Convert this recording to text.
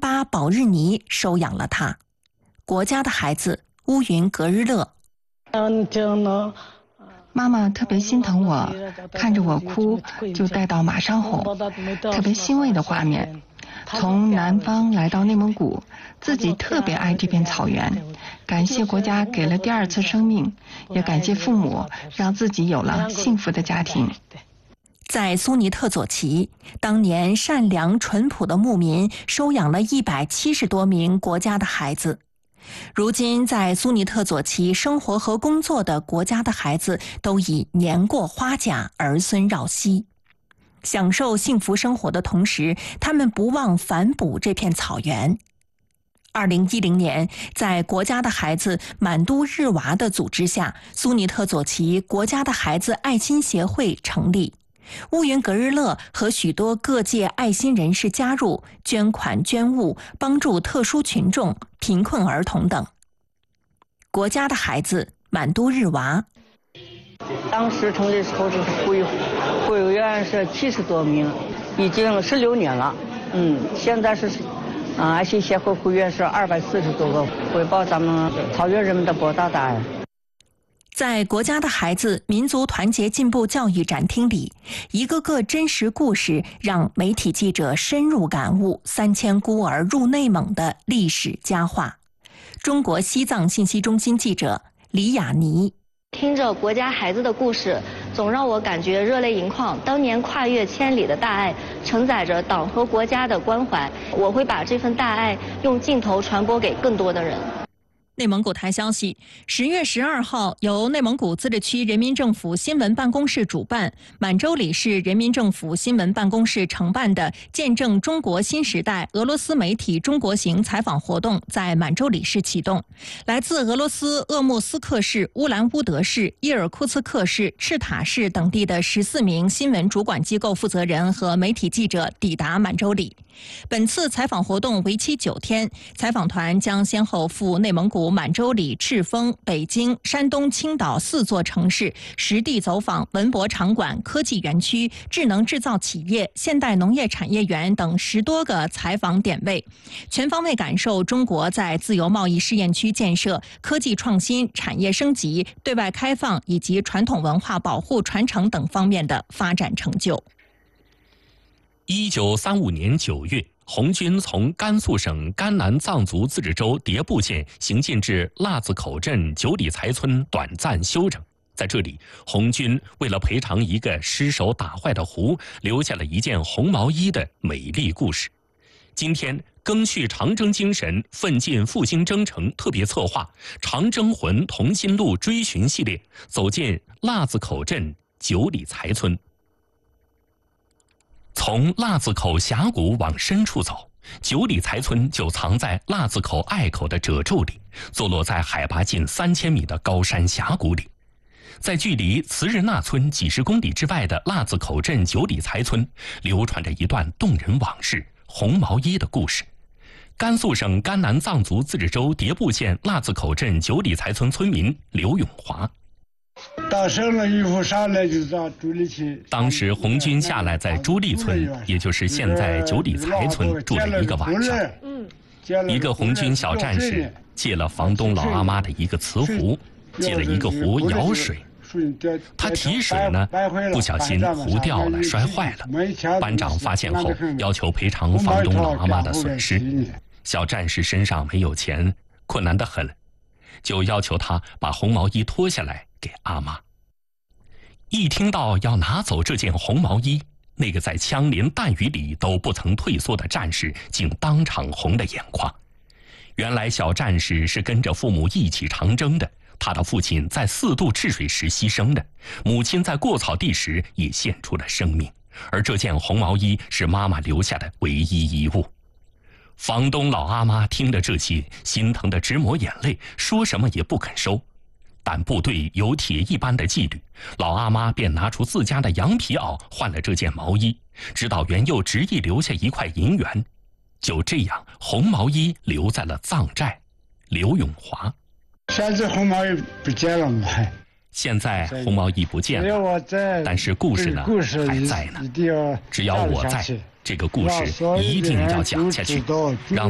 巴保日尼收养了他。国家的孩子乌云格日乐。 妈妈特别心疼我，看着我哭就带到马上哄，特别欣慰的画面。从南方来到内蒙古，自己特别爱这片草原，感谢国家给了第二次生命，也感谢父母让自己有了幸福的家庭。 在苏尼特左旗，当年善良淳朴的牧民收养了170多名国家的孩子。如今在苏尼特左旗生活和工作的国家的孩子都已年过花甲，儿孙绕膝。享受幸福生活的同时，他们不忘反哺这片草原。2010年，在国家的孩子满都日娃的组织下，苏尼特左旗国家的孩子爱心协会成立。乌云格日乐和许多各界爱心人士加入，捐款捐物，帮助特殊群众、贫困儿童等。国家的孩子满都日娃。 当时成立的时候就是会员是70多名，已经16年了。现在是爱心协会会员是240多个，回报咱们草原人们的博大的爱。 在国家的孩子民族团结进步教育展厅里，一个个真实故事让媒体记者深入感悟3000孤儿入内蒙的历史佳话。中国西藏信息中心记者李雅妮。 听着国家孩子的故事，总让我感觉热泪盈眶。当年跨越千里的大爱，承载着党和国家的关怀。我会把这份大爱用镜头传播给更多的人。 内蒙古台消息，10月12号，由内蒙古自治区人民政府新闻办公室主办，满洲里市人民政府新闻办公室承办的“见证中国新时代俄罗斯媒体中国行”采访活动在满洲里市启动。来自俄罗斯鄂木斯克市、乌兰乌德市、伊尔库茨克市、赤塔市等地的14名新闻主管机构负责人和媒体记者抵达满洲里。本次采访活动为期9天，采访团将先后赴内蒙古满洲里、赤峰、北京、山东青岛4座城市，实地走访文博场馆、科技园区、智能制造企业、现代农业产业园等10多个采访点位，全方位感受中国在自由贸易试验区建设、科技创新、产业升级、对外开放以及传统文化保护传承等方面的发展成就。 1935年9月，红军从甘肃省甘南藏族自治州迭部县行进至腊子口镇九里财村短暂休整。在这里，红军为了赔偿一个失手打坏的壶，留下了一件红毛衣的美丽故事。今天，赓续长征精神、奋进复兴征程特别策划“长征魂同心路”追寻系列，走进腊子口镇九里财村。从腊子口峡谷往深处走，九里财村就藏在腊子口隘口的褶皱里，坐落在海拔近3000米的高山峡谷里。在距离慈日纳村几10公里之外的腊子口镇九里财村，流传着一段动人往事——红毛衣的故事。甘肃省甘南藏族自治州迭部县腊子口镇九里财村村民刘永华。 打胜了以后上来就到朱立去。 当时红军下来在朱立村，也就是现在九里财村住了一个晚上。一个红军小战士借了房东老阿妈的一个瓷壶，借了一个壶舀水。他提水呢，不小心壶掉了，摔坏了。班长发现后，要求赔偿房东老阿妈的损失。小战士身上没有钱，困难得很，就要求他把红毛衣脱下来给阿妈。一听到要拿走这件红毛衣，那个在枪林弹雨里都不曾退缩的战士竟当场红了眼眶。原来小战士是跟着父母一起长征的，他的父亲在4渡赤水时牺牲的，母亲在过草地时也献出了生命，而这件红毛衣是妈妈留下的唯一遗物。房东老阿妈听了这些，心疼得直抹眼泪，说什么也不肯收。但部队有铁一般的纪律，老阿妈便拿出自家的羊皮袄换了这件毛衣，直到袁佑执意留下1块银元。就这样，红毛衣留在了藏寨。刘永华。 现在红毛衣不见了吗？ 现在红毛衣不见了，但是故事呢还在呢。只要我在，这个故事一定要讲下去，让